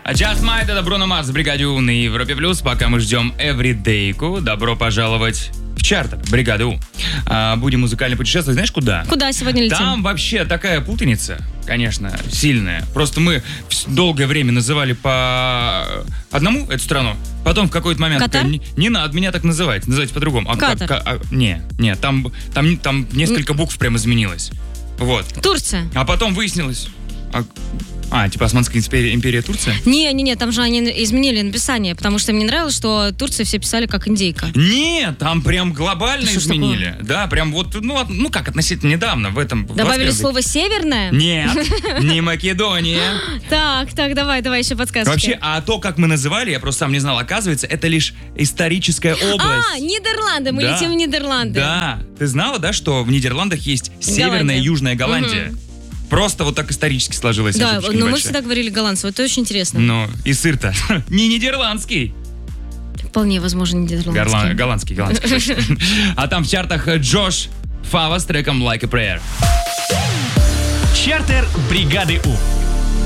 Just Might, это Бруно Марс в бригаде У на Европе Плюс. Пока мы ждем Everyday'ку, добро пожаловать в чартер бригады У. Будем музыкально путешествовать. Знаешь, куда? Куда сегодня летим? Там вообще такая путаница, конечно, сильная. Просто мы долгое время называли по одному эту страну. Потом в какой-то момент... Катар? Не надо меня так называть. Называйте по-другому. Катар. Не, там несколько букв прям изменилось. Вот. Турция. А потом выяснилось... типа Османская империя Турция? Не, там же они изменили написание, потому что мне нравилось, что Турция все писали как индейка. Нет, там прям глобально Что ж изменили. такое? Да, прям вот, как относительно недавно в этом... в Добавили 21 слово «северное»? Нет, не Македония. Так, давай еще подсказки. Вообще, то, как мы называли, я просто сам не знал, оказывается, это лишь историческая область. Нидерланды, мы Да. летим в Нидерланды. Да, ты знала, да, что в Нидерландах есть Северная и Южная Голландия? Просто вот так исторически сложилось. Да, но мы всегда говорили голландцев, это очень интересно. Ну, и сыр-то не нидерландский. Вполне возможно, нидерландский. Голландский, точно. А там в чартах Джош Фава с треком Like a Prayer. Чартер бригады У.